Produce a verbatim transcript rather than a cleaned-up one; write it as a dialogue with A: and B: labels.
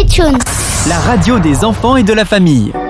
A: Pitchoun,
B: la radio des enfants et de la famille.